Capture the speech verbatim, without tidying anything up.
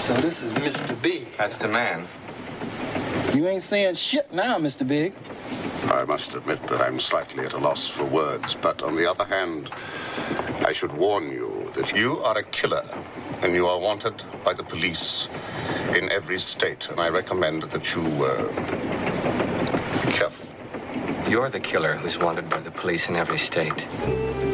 So this is Mister Big. That's the man. You ain't saying shit now, Mister Big. I must admit that I'm slightly at a loss for words, but on the other hand, I should warn you that you are a killer, and you are wanted by the police in every state, and I recommend that you, uh, be careful. You're the killer who's wanted by the police in every state.